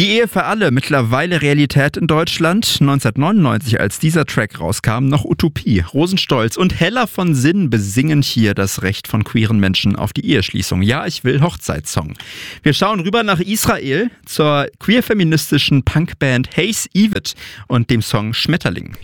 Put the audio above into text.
Die Ehe für alle, mittlerweile Realität in Deutschland. 1999, als dieser Track rauskam, noch Utopie. Rosenstolz und Hella von Sinn besingen hier das Recht von queeren Menschen auf die Eheschließung. Ja, ich will Hochzeitssong. Wir schauen rüber nach Israel zur queer-feministischen Punkband Haze Evit und dem Song Schmetterling.